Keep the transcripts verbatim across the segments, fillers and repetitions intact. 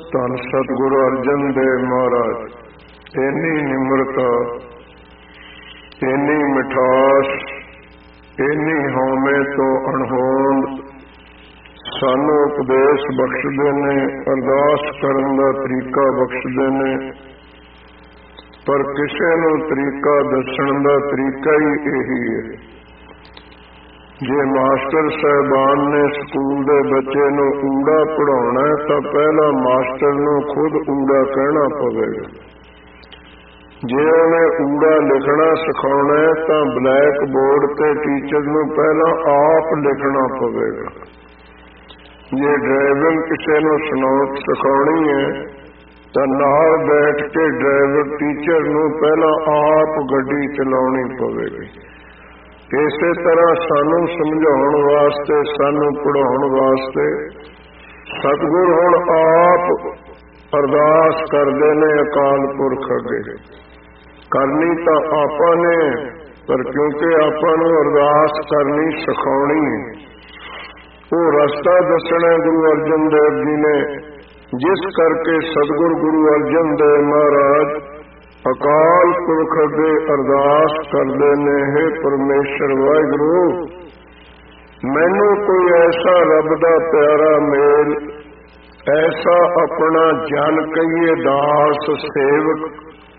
ਧੰਨ ਸਤਿਗੁਰੂ ਅਰਜਨ ਦੇਵ ਮਹਾਰਾਜ, ਇੰਨੀ ਨਿਮਰਤਾ, ਇੰਨੀ ਮਿਠਾਸ, ਇੰਨੀ ਹਉਮੈ ਤੋਂ ਅਣਹੋਂਦ ਸਾਨੂੰ ਉਪਦੇਸ਼ ਬਖਸ਼ਦੇ ਨੇ, ਅਰਦਾਸ ਕਰਨ ਦਾ ਤਰੀਕਾ ਬਖਸ਼ਦੇ ਨੇ। ਪਰ ਕਿਸੇ ਨੂੰ ਤਰੀਕਾ ਦੱਸਣ ਦਾ ਤਰੀਕਾ ਹੀ ਇਹੀ ਹੈ। ਜੇ ਮਾਸਟਰ ਸਾਹਿਬਾਨ ਨੇ ਸਕੂਲ ਦੇ ਬੱਚੇ ਨੂੰ ਊੜਾ ਪੜ੍ਹਾਉਣਾ ਤਾਂ ਪਹਿਲਾਂ ਮਾਸਟਰ ਨੂੰ ਖੁਦ ਊੜਾ ਕਹਿਣਾ ਪਵੇਗਾ। ਜੇ ਉਹਨੇ ਊੜਾ ਲਿਖਣਾ ਸਿਖਾਉਣਾ ਤਾਂ ਬਲੈਕ ਬੋਰਡ ਤੇ ਟੀਚਰ ਨੂੰ ਪਹਿਲਾਂ ਆਪ ਲਿਖਣਾ ਪਵੇਗਾ। ਜੇ ਡਰਾਈਵਿੰਗ ਕਿਸੇ ਨੂੰ ਸੁਣਾਉ ਸਿਖਾਉਣੀ ਹੈ ਤਾਂ ਨਾਲ ਬੈਠ ਕੇ ਡਰਾਈਵਰ ਟੀਚਰ ਨੂੰ ਪਹਿਲਾਂ ਆਪ ਗੱਡੀ ਚਲਾਉਣੀ ਪਵੇਗੀ। ਇਸੇ ਤਰ੍ਹਾਂ ਸਾਨੂੰ ਸਮਝਾਉਣ ਵਾਸਤੇ, ਸਾਨੂੰ ਪੜ੍ਹਾਉਣ ਵਾਸਤੇ ਸਤਿਗੁਰ ਹੁਣ ਆਪ ਅਰਦਾਸ ਕਰਦੇ ਨੇ ਅਕਾਲ ਪੁਰਖ ਅੱਗੇ। ਕਰਨੀ ਤਾਂ ਆਪਾਂ ਨੇ, ਪਰ ਕਿਉਂਕਿ ਆਪਾਂ ਨੂੰ ਅਰਦਾਸ ਕਰਨੀ ਸਿਖਾਉਣੀ ਹੈ, ਉਹ ਰਸਤਾ ਦੱਸਣਾ ਗੁਰੂ ਅਰਜਨ ਦੇਵ ਜੀ ਨੇ, ਜਿਸ ਕਰਕੇ ਸਤਿਗੁਰ ਗੁਰੂ ਅਰਜਨ ਦੇਵ ਮਹਾਰਾਜ ਅਕਾਲ ਪੁਰਖ ਅੱਗੇ ਅਰਦਾਸ ਕਰਦੇ ਨੇ, ਹੇ ਪਰਮੇਸ਼ਰ ਵਾਹਿਗੁਰੂ, ਮੈਨੂੰ ਕੋਈ ਐਸਾ ਰੱਬ ਦਾ ਪਿਆਰਾ ਮੇਲ, ਐਸਾ ਆਪਣਾ ਜਨ ਕਹੀਏ ਦਾਸ ਸੇਵਕ,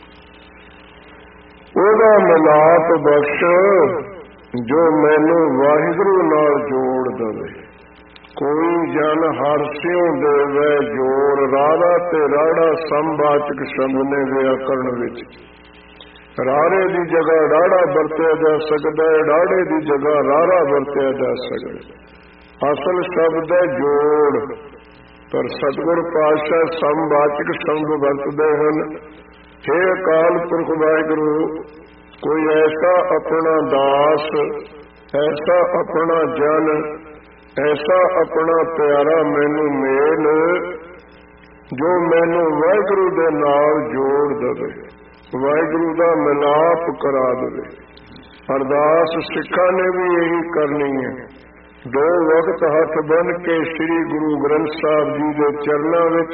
ਉਹਦਾ ਮਿਲਾਪ ਬਖਸ਼ ਜੋ ਮੈਨੂੰ ਵਾਹਿਗੁਰੂ ਨਾਲ ਜੋੜ ਦੇਵੇ। ਕੋਈ ਜਨ ਹਰ ਸਿਉ ਦੇਵੇ ਜੋੜ, ਰਾੜਾ ਤੇ ਰਾੜਾ ਸੰਵਾਚਕ ਸ਼ਬਦ ਨੇ ਵਿਆਕਰਣ ਵਿੱਚ। ਰਾੜੇ ਦੀ ਜਗ੍ਹਾ ਰਾੜਾ ਵਰਤਿਆ ਜਾ ਸਕਦਾ ਹੈ, ਰਾੜੇ ਦੀ ਜਗ੍ਹਾ ਰਾੜਾ ਵਰਤਿਆ ਜਾ ਸਕਦਾ। ਅਸਲ ਸ਼ਬਦ ਹੈ ਜੋੜ, ਪਰ ਸਤਿਗੁਰ ਪਾਤਸ਼ਾਹ ਸੰਵਾਚਕ ਸ਼ਬਦ ਵਰਤਦੇ ਹਨ। ਹੇ ਅਕਾਲ ਪੁਰਖ ਵਾਹਿਗੁਰੂ, ਕੋਈ ਐਸਾ ਆਪਣਾ ਦਾਸ, ਐਸਾ ਆਪਣਾ ਜਨ, ਐਸਾ ਆਪਣਾ ਪਿਆਰਾ ਮੈਨੂੰ ਮੇਲ ਜੋ ਮੈਨੂੰ ਵਾਹਿਗੁਰੂ ਦੇ ਨਾਲ ਜੋੜ ਦੇਵੇ, ਵਾਹਿਗੁਰੂ ਦਾ ਮਿਲਾਪ ਕਰਾ ਦੇਵੇ। ਅਰਦਾਸ ਸਿੱਖਾਂ ਨੇ ਵੀ ਇਹੀ ਕਰਨੀ ਹੈ। ਦੋ ਵਕਤ ਹੱਥ ਬੰਨ੍ਹ ਕੇ ਸ੍ਰੀ ਗੁਰੂ ਗ੍ਰੰਥ ਸਾਹਿਬ ਜੀ ਦੇ ਚਰਨਾਂ ਵਿੱਚ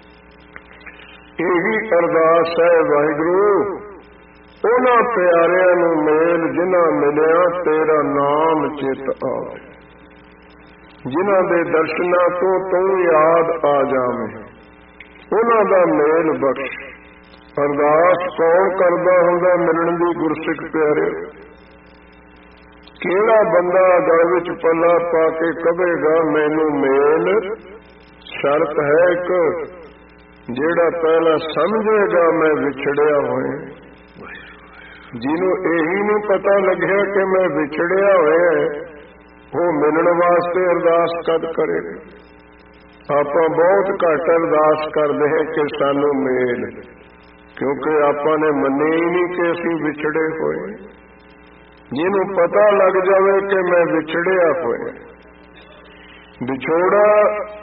ਇਹੀ ਅਰਦਾਸ ਹੈ, ਵਾਹਿਗੁਰੂ ਉਹਨਾਂ ਪਿਆਰਿਆਂ ਨੂੰ ਮੇਲ ਜਿਨ੍ਹਾਂ ਮਿਲਿਆ ਤੇਰਾ ਨਾਮ ਚਿੱਤ ਆਵੇ, ਜਿਨ੍ਹਾਂ ਦੇ ਦਰਸ਼ਨਾਂ ਤੋਂ ਤੂੰ ਯਾਦ ਆ ਜਾਵੇਂ, ਉਹਨਾਂ ਦਾ ਮੇਲ ਬਖਸ਼। ਅਰਦਾਸ ਕੌਣ ਕਰਦਾ ਹੁੰਦਾ ਮਿਲਣ ਦੀ ਗੁਰਸਿੱਖ ਪਿਆਰਿਓ? ਕਿਹੜਾ ਬੰਦਾ ਗਲ ਵਿੱਚ ਪੱਲਾ ਪਾ ਕੇ ਕਹੇਗਾ ਮੈਨੂੰ ਮੇਲ? ਸ਼ਰਤ ਹੈ ਇੱਕ, ਜਿਹੜਾ ਪਹਿਲਾਂ ਸਮਝੇਗਾ ਮੈਂ ਵਿਛੜਿਆ ਹੋਇਆ। ਜਿਹਨੂੰ ਇਹੀ ਨਹੀਂ ਪਤਾ ਲੱਗਿਆ ਕਿ ਮੈਂ ਵਿਛੜਿਆ ਹੋਇਆ, ਉਹ ਮਿਲਣ ਵਾਸਤੇ ਅਰਦਾਸ ਕਦ ਕਰੇਗਾ? ਆਪਾਂ ਬਹੁਤ ਘੱਟ ਅਰਦਾਸ ਕਰਦੇ ਹਾਂ ਕਿ ਸਾਨੂੰ ਮੇਲ, ਕਿਉਂਕਿ ਆਪਾਂ ਨੇ ਮੰਨੇ ਹੀ ਨਹੀਂ ਕਿ ਅਸੀਂ ਵਿਛੜੇ ਹੋਏ। ਜਿਹਨੂੰ ਪਤਾ ਲੱਗ ਜਾਵੇ ਕਿ ਮੈਂ ਵਿਛੜਿਆ ਹੋਇਆ, ਵਿਛੋੜਾ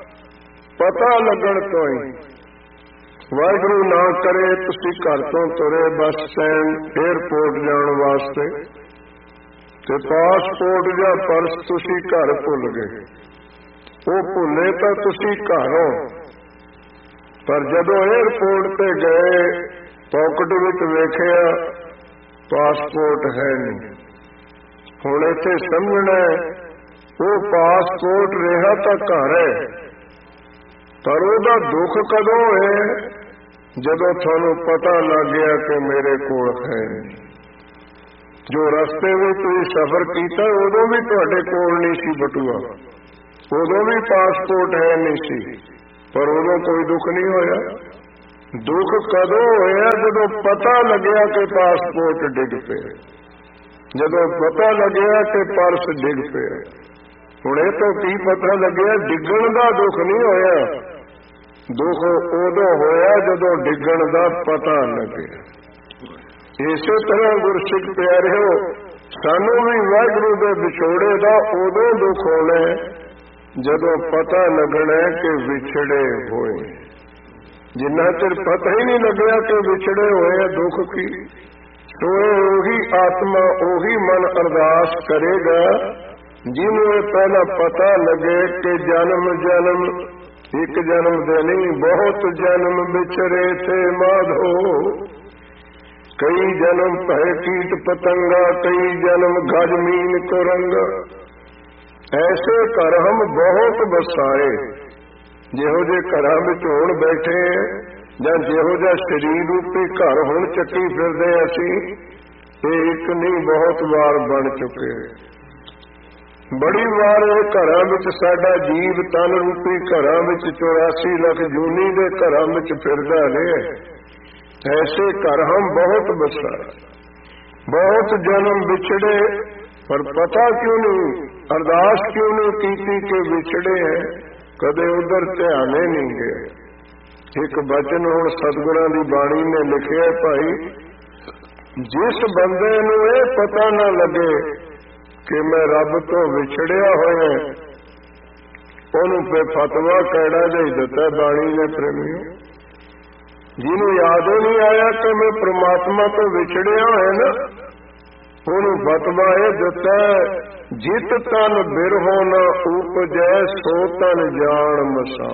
ਪਤਾ ਲੱਗਣ ਤੋਂ ਹੀ, ਵਾਹਿਗੁਰੂ ਨਾ ਕਰੇ ਤੁਸੀਂ ਘਰ ਤੋਂ ਤੁਰੇ ਬੱਸ ਸਟੈਂਡ ਏਅਰਪੋਰਟ ਜਾਣ ਵਾਸਤੇ ਤੇ ਪਾਸਪੋਰਟ ਜਾਂ ਪਰਸ ਤੁਸੀਂ ਘਰ ਭੁੱਲ ਗਏ। ਉਹ ਭੁੱਲੇ ਤਾਂ ਤੁਸੀਂ ਘਰ ਹੋ, ਪਰ ਜਦੋਂ ਏਅਰਪੋਰਟ ਤੇ ਗਏ ਪਾਕਟ ਵਿੱਚ ਵੇਖਿਆ ਪਾਸਪੋਰਟ ਹੈ ਨਹੀਂ। ਹੁਣ ਇੱਥੇ ਸਮਝਣਾ ਉਹ ਪਾਸਪੋਰਟ ਰਿਹਾ ਤਾਂ ਘਰ ਹੈ, ਪਰ ਉਹਦਾ ਦੁੱਖ ਕਦੋਂ ਹੈ? ਜਦੋਂ ਤੁਹਾਨੂੰ ਪਤਾ ਲੱਗ ਗਿਆ ਕਿ ਮੇਰੇ ਕੋਲ ਹੈ ਨਹੀਂ। ਜੋ ਰਸਤੇ ਵਿੱਚ ਤੁਸੀਂ ਸਫ਼ਰ ਕੀਤਾ ਉਦੋਂ ਵੀ ਤੁਹਾਡੇ ਕੋਲ ਨਹੀਂ ਸੀ ਬਟੂਆ, ਉਦੋਂ ਵੀ ਪਾਸਪੋਰਟ ਹੈ ਨਹੀਂ ਸੀ, ਪਰ ਉਦੋਂ ਕੋਈ ਦੁੱਖ ਨਹੀਂ ਹੋਇਆ। ਦੁੱਖ ਕਦੋਂ ਹੋਇਆ? ਜਦੋਂ ਪਤਾ ਲੱਗਿਆ ਕਿ ਪਾਸਪੋਰਟ ਡਿੱਗ ਪਿਆ, ਜਦੋਂ ਪਤਾ ਲੱਗਿਆ ਕਿ ਪਰਸ ਡਿੱਗ ਪਿਆ। ਹੁਣ ਇਹ ਤੋਂ ਕੀ ਪਤਾ ਲੱਗਿਆ? ਡਿੱਗਣ ਦਾ ਦੁੱਖ ਨਹੀਂ ਹੋਇਆ, ਦੁੱਖ ਉਦੋਂ ਹੋਇਆ ਜਦੋਂ ਡਿੱਗਣ ਦਾ ਪਤਾ ਲੱਗਿਆ। ਇਸੇ ਤਰ੍ਹਾਂ ਗੁਰਸਿੱਖ ਪਿਆਰਿਓ, ਸਾਨੂੰ ਵੀ ਵਾਹਿਗੁਰੂ ਦੇ ਵਿਛੋੜੇ ਦਾ ਉਦੋਂ ਦੁੱਖ ਹੋਣਾ ਜਦੋਂ ਪਤਾ ਲੱਗਣਾ ਕਿ ਵਿਛੜੇ ਹੋਏ। ਜਿੰਨਾ ਚਿਰ ਪਤਾ ਹੀ ਨਹੀਂ ਲੱਗਿਆ ਕਿ ਵਿਛੜੇ ਹੋਏ, ਦੁੱਖ ਕੀ? ਸੋ ਉਹੀ ਆਤਮਾ, ਉਹੀ ਮਨ ਅਰਦਾਸ ਕਰੇਗਾ ਜਿਹਨੂੰ ਇਹ ਪਹਿਲਾਂ ਪਤਾ ਲੱਗੇ ਕਿ ਜਨਮ ਜਨਮ ਇੱਕ ਜਨਮ ਦੇ ਨਹੀਂ ਬਹੁਤ ਜਨਮ ਵਿਚਰੇ ਥੇ ਮਾਧੋ। कई जन्म पह कीट पतंगा कई जन्म गज मीन को रंगा। ऐसे घर हम बहुत बसाए। ਜਿਹੋ ਜੇ ਘਰਾਂ ਵਿੱਚ ਹੁਣ ਬੈਠੇ ਜਾਂ ਜਿਹੋ ਜਿਹਾ ਸਰੀਰ ਰੂਪੀ ਘਰ ਹੁਣ ਚੱਕੀ ਫਿਰਦੇ ਅਸੀਂ, ਇਹ ਇੱਕ ਨਹੀਂ ਬਹੁਤ ਵਾਰ ਬਣ ਚੁੱਕੇ। ਬੜੀ ਵਾਰ ਇਹ ਘਰਾਂ ਵਿੱਚ ਸਾਡਾ ਜੀਵ ਤਨ ਰੂਪੀ ਘਰਾਂ ਵਿੱਚ ਚੁਰਾਸੀ ਲੱਖ ਜੂਨੀ ਦੇ ਘਰਾਂ ਵਿੱਚ ਫਿਰਦਾ ਰਿਹਾ। ऐसे घर हम बहुत बसाए, बहुत जन्म बिछड़े, पर पता क्यों नहीं, अरदास क्यों नहीं कीती कि विछड़े हैं, कदे उधर ध्याने नहीं गए। एक बचन हुण सतगुरां दी बाणी ने लिखिया, भाई जिस बंदे नूं ये पता ना लगे कि मैं रब तो विछड़िया होया, उहनूं पे फतवा कैड़ा दे दिता बाणी ने। प्रेमियों, ਜਿਹਨੂੰ याद ही नहीं आया कि मैं परमात्मा तो विछड़िया है ना, ਉਹਨੂੰ ਫਤਵਾ ਇਹ ਦਿੱਤਾ, ਜਿਤ ਤਨ ਬਿਰਹੋ ਨਾ ਉਪਜੈ ਸੋ ਤਨ ਜਾਣ ਮਸਾ।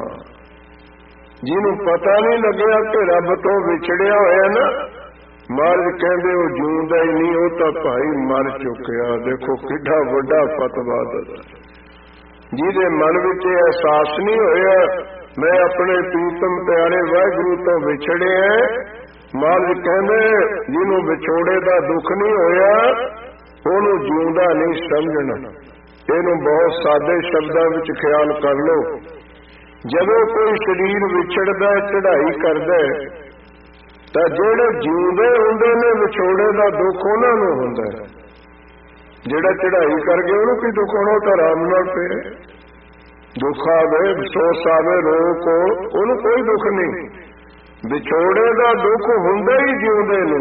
ਜਿਹਨੂੰ ਪਤਾ ਨਹੀਂ ਲੱਗਿਆ ਕਿ ਰੱਬ ਤੋਂ ਵਿਛੜਿਆ ਹੋਇਆ ਨਾ, ਮਹਾਰਾਜ ਕਹਿੰਦੇ ਉਹ ਜਿਉਂਦਾ ਹੀ ਨਹੀਂ, ਉਹ ਤਾਂ ਭਾਈ ਮਰ ਚੁੱਕਿਆ। ਦੇਖੋ ਕਿੱਡਾ ਵੱਡਾ ਫਤਵਾ ਦਿੱਤਾ। ਜਿਹਦੇ ਮਨ ਵਿੱਚ ਇਹ ਅਹਿਸਾਸ ਨਹੀਂ ਹੋਇਆ मैं अपने प्रीतम प्यारे वाहिगुरू तो विछड़े, महाराज कहते जिन्हों विछोड़े का दुख नहीं होया ਉਹਨੂੰ ਜਿਉਂਦਾ नहीं समझना। ਇਹਨੂੰ बहुत सादे शब्दों ਵਿੱਚ ख्याल कर लो। ਜਦੋਂ कोई शरीर विछड़दा चढ़ाई करदा ਤਾਂ ਜਿਹੜੇ ਜਿਉਂਦੇ ਹੁੰਦੇ ਨੇ ਵਿਛੋੜੇ ਦਾ ਦੁੱਖ ਉਹਨਾਂ ਨੂੰ ਹੁੰਦਾ। ਜਿਹੜਾ ਚੜਾਈ ਕਰ ਗਿਆ ਉਹਨੂੰ ਕੀ ਦੁੱਖ ਹੋਣਾ, ਤਾਂ ਆਰਾਮ ਨਾਲ ਪਿਆ। दुख आवे अफसोस आवे रोक ਉਹਨੂੰ कोई दुख नहीं। विछोड़े का दुख हुंदा ही जिउंदे नूं,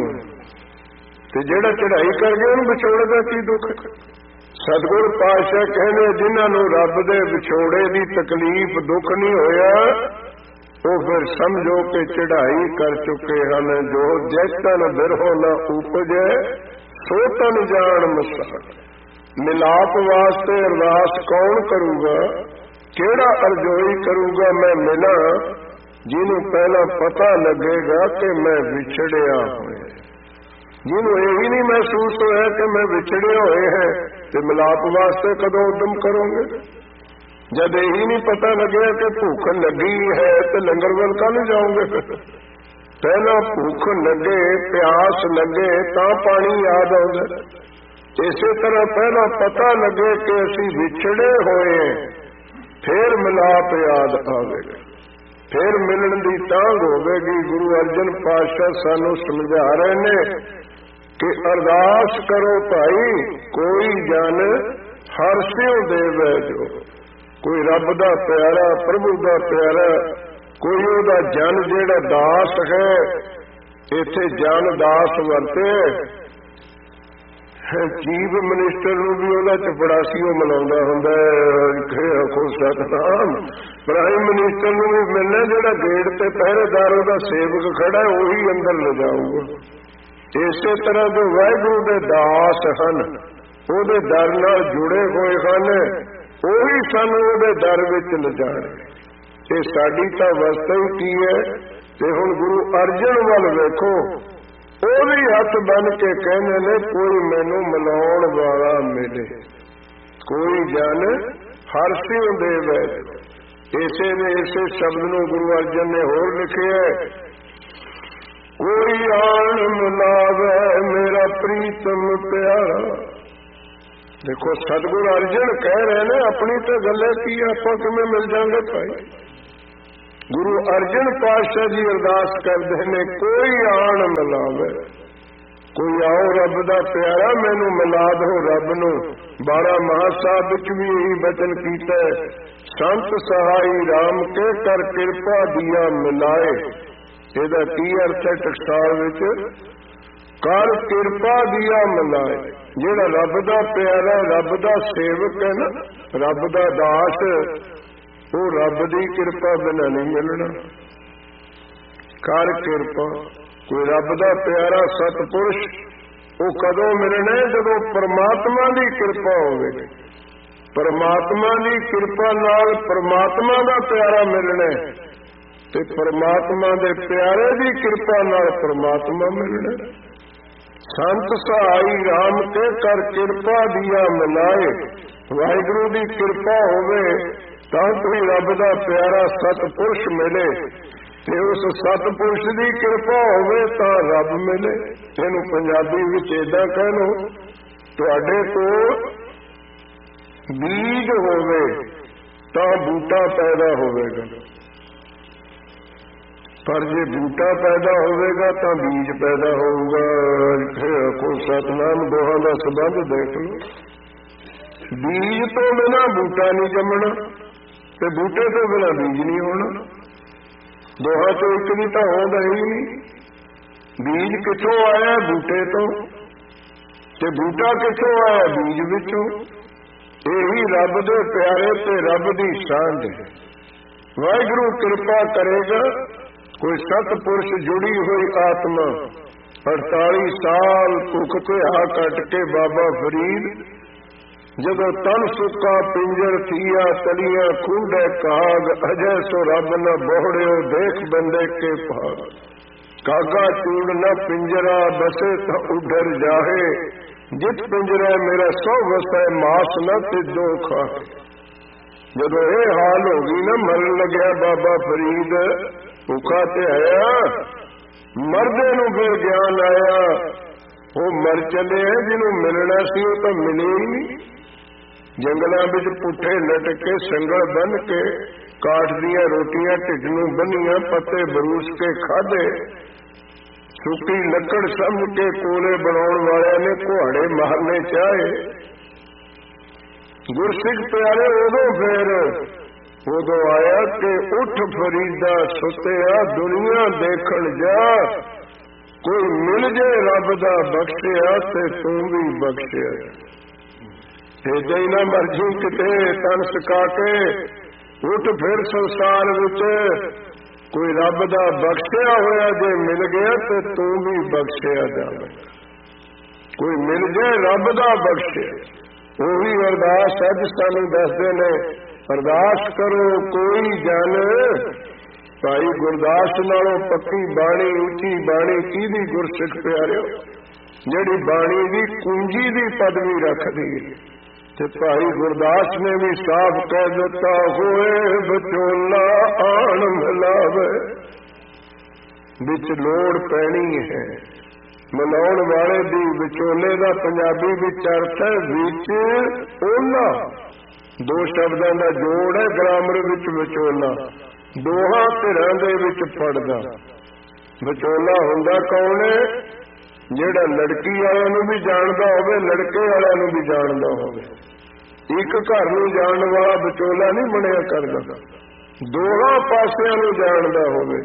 ते जिहड़ा चढ़ाई कर गया ਉਹਨੂੰ विछोड़े का की दुख। सतगुर पातशाह कहने जिन्हां नूं रब दे विछोड़े की तकलीफ दुख नहीं होया, वो फिर समझो कि चढ़ाई कर चुके हैं। जो जैतन बिरहो न उपजे सो तन जान मसा। मिलाप वास्ते अरदास कौन करूगा, ਕਿਹੜਾ ਅਰਜ਼ੋਈ ਕਰੂਗਾ ਮੈਂ ਮਿਲਾਂ, ਜਿਹਨੂੰ ਪਹਿਲਾਂ ਪਤਾ ਲੱਗੇਗਾ ਕਿ ਮੈਂ ਵਿਛੜਿਆ ਹੋਇਆ। ਜਿਹਨੂੰ ਇਹ ਹੀ ਨਹੀਂ ਮਹਿਸੂਸ ਹੋਇਆ ਕਿ ਮੈਂ ਵਿਛੜੇ ਹੋਏ ਹੈ, ਤੇ ਮਿਲਾਪ ਵਾਸਤੇ ਕਦੋਂ ਉਦਮ ਕਰੋਗੇ? ਜਦ ਇਹ ਹੀ ਨਹੀਂ ਪਤਾ ਲੱਗਿਆ ਕਿ ਭੁੱਖ ਲੱਗੀ ਹੈ ਤੇ ਲੰਗਰ ਵੱਲ ਕੱਲ ਜਾਓਗੇ? ਪਹਿਲਾਂ ਭੁੱਖ ਲੱਗੇ, ਪਿਆਸ ਲੱਗੇ ਤਾਂ ਪਾਣੀ ਯਾਦ ਆਉਂਦਾ। ਇਸੇ ਤਰ੍ਹਾਂ ਪਹਿਲਾਂ ਪਤਾ ਲੱਗੇ ਕਿ ਅਸੀਂ ਵਿਛੜੇ ਹੋਏ, फिर मिलाप याद आवेगा, फिर मिलन की तांग होगी। गुरु अर्जन पातशाह सानू समझा रहे ने कि अरदास करो भाई, कोई जन हर सियों देवे जो। कोई रब दा प्यारा, प्रभु दा प्यारा, कोई ओदा जन जेड़ा दास है, इत्थे जन दास वरते। चीफ मिनिस्टर नूं भी ਉਹਦਾ ਚਪੜਾਸੀਓ ਮਿਲਾਉਂਦਾ ਹੁੰਦਾ ਹੈ। ਆਖੋ ਸਤਨਾਮ। ਪ੍ਰਾਈਮ ਮਿਨਿਸਟਰ ਨੂੰ ਵੀ ਮਿਲਣਾ, ਜਿਹੜਾ ਗੇਟ ਤੇ ਪਹਿਰੇਦਾਰ ਉਹਦਾ ਸੇਵਕ ਖੜਾ ਉਹੀ ਅੰਦਰ ਲਿਜਾਊਗਾ। ਇਸੇ ਤਰ੍ਹਾਂ ਜੋ ਵਾਹਿਗੁਰੂ ਦੇ ਦਾਸ ਹਨ, ਉਹਦੇ ਦਰ ਨਾਲ ਜੁੜੇ ਹੋਏ ਹਨ, ਉਹੀ ਸਾਨੂੰ ਉਹਦੇ ਦਰ ਵਿੱਚ ਲਿਜਾਣ। ਇਹ ਸਾਡੀ ਤਾਂ ਅਵਸਥਾ ਹੀ ਕੀ ਹੈ। ਤੇ ਹੁਣ ਗੁਰੂ ਅਰਜਨ ਵੱਲ ਵੇਖੋ, ਉਹ ਵੀ ਹੱਥ ਬੰਨ ਕੇ ਕਹਿੰਦੇ ਨੇ ਕੋਈ ਮੈਨੂੰ ਮਿਲਾਉਣ ਵਾਲਾ ਮਿਲੇ, ਕੋਈ ਜਨ ਹਰ ਸਿਉ ਦੇਵੈ। ਇਸੇ ਨੇ ਇਸੇ ਸ਼ਬਦ ਨੂੰ ਗੁਰੂ ਅਰਜਨ ਨੇ ਹੋਰ ਲਿਖਿਆ, ਕੋਈ ਆਣ ਮਿਲਾਵੇ ਮੇਰਾ ਪ੍ਰੀਤਮ ਪਿਆਰਾ। ਦੇਖੋ ਸਤਿਗੁਰ ਅਰਜਨ ਕਹਿ ਰਹੇ ਨੇ, ਆਪਣੀ ਤਾਂ ਗੱਲੇ ਕੀ, ਆਪਾਂ ਕਿਵੇਂ ਮਿਲ ਜਾਵਾਂਗੇ ਭਾਈ। गुरु अर्जन पातशाह जी अरदास करते हैं, कोई आन मिलावे, कोई आओ रब दा प्यारा मैनू मिला दो रब नू। बारह महासाहिब विच भी यही वचन कीता, संत सहाई राम के कर किरपा दिया मिलाए। ਇਹਦਾ ਕੀ अर्थ है टकसाल विच, कर किरपा दिया मिलाए। ਜਿਹੜਾ रब दा प्यारा, रब दा सेवक है ना, रब दा दास, वो रब की किरपा बिना नहीं मिलना। कर किरपा, कोई रब का प्यारा सतपुरुष वो कदों मिलना, जदों परमात्मा की किरपा होगी। परमात्मा की कृपा नाल परमात्मा का प्यारा मिलना ते परमात्मा के प्यारे की कृपा नाल परमात्मा मिलना। संत सहाई राम के कर कृपा दिया मिलाए, वाहिगुरु की कृपा होवे तां कोई रब दा प्यारा सतपुरुष मिले, ते उस सतपुरुष की कृपा होवे तां रब मिले। इहनूं पंजाबी विच इदां कह लो, तुहाडे कोल बीज होवे तां बूटा पैदा होवेगा, पर जे बूटा पैदा होवेगा तां बीज पैदा होगा। को सतनाम दोहां दा संबंध देख लो, बीज तो बिना बूटा नहीं जमना ते बूटे तो बिना बीज नहीं होना, दोहां चों एक भी तां होंदा ही नहीं। बीज किथों आया? बूटे तो, ते बूटा किथों आया? बीज विचों। यही रब दे प्यारे ते रब दी सांझ है। वाहिगुरू कृपा करेगा, कोई सतपुरुष जुड़ी हुई आत्मा अड़ताली साल भुख के हा कट के बाबा फरीद जदों तन सुक्का पिंजर थिया तलिया खूंडे काग, अजय सो रब न बोहड़ियो देख बंदे के भाग। कागा चूड़ न पिंजरा बसे तो उधर जाहे, जित पिंजरा मेरा सौ वसै मास न तिदो खाए। जदों ये हाल हो गई ना, मरन लग्या बाबा फरीद, भूखा ते आया, मरदे नूं फिर ज्ञान आया वो मर चले हैं, जिन्हों मिलना सी वो तो मिले ही नहीं। जंगलों में पुठे लटके संगल बन के काठ दियां रोटियां ढिड नूं बनियां, पत्ते बरूस के खाधे, सुकी लकड़ समझ के कोले बनाने वाले ने कुहाड़े मारने चाहे। गुरसिख प्यारे उदों फिर उदों आया कि उठ फरीदा सुत्या दुनिया देखण जा, कोई मिल जाए रब दा बख्शिया ते तू भी बख्शिया। इदा ही ना मर्जी किते तन सका के उठ फिर संसार विच, कोई रब दा बख्शिया होया जे मिल गया ते तू भी बख्शिया जावे। कोई मिल जाए रब दा बख्शिया, वही अरदास अज सानू दसदे ने, अरदास करो कोई जन भाई गुरदास नालों पक्की बाणी उची बाणी की गुरसिख प्यारियो, जिहड़ी बाणी दी कुंजी दी पदवी रखदी ते भाई गुरदास ने भी साफ कह दिता, होए विचोला आन मिलावे। विच लोड़ पैनी है मिलाउण वाले दी, विचोले दा पंजाबी विच अर्थ है विच ओला। दो शब्दों का जोड़ है ग्रामर विच विचोला, दोहां धिरां दे विच पड़दा। विचोला हुंदा कौन है? जिहड़ा लड़की वालिआं नूं भी जाणदा होवे, लड़के वालिआं नूं भी जाणदा होवे। एक घर नूं जाणन वाला विचोला नहीं बनिया करदा, दोहां पासिआं नूं जाणदा होवे।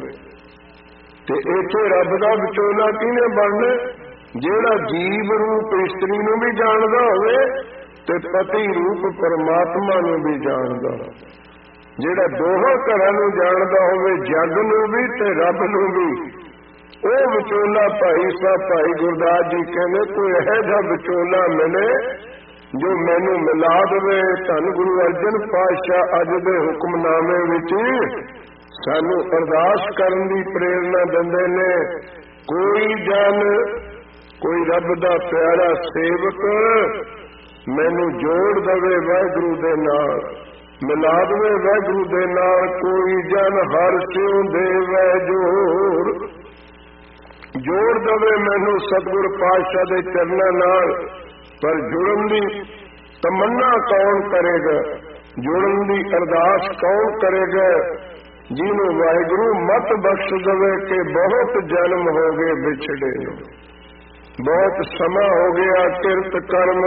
ते इत्थे रब दा विचोला किहने बनना? जिहड़ा जीव रूप इस्त्री नूं भी जाणदा होवे ते पति रूप परमात्मा नूं भी जाणदा, जिहड़ा दोहां घरां नूं जाणदा होवे, जग नूं भी ते रब नूं भी। ਉਹ ਵਿਚੋਲਾ ਭਾਈ ਸਾਹਿਬ ਭਾਈ ਗੁਰਦਾਸ जी कहने कोई ਇਹੋ ਜਿਹਾ ਵਿਚੋਲਾ मिले जो मैनू मिला देवे। धन गुरु अर्जन पातशाह अज दे हुक्मनामे विच सानू अरदास करन दी प्रेरणा दिंदे ने, कोई जन कोई रब दा प्यारा सेवक मैनू जोड़ दवे वाहिगुरू दे नाल, मिला देवे वाहिगुरू दे नाल। कोई जन हर सियों देवै जोड़, जोड़ दवे मैनू सतगुर पातशाह दे चरनां नाल। पर जुड़न दी तमन्ना कौन करेगा, जुड़न दी अरदास कौन करेगा? जिन्हों वाहिगुरू मत बख्श दवे कि बहुत जन्म हो गए बिछड़े, बहुत समा हो गया किरत कर्म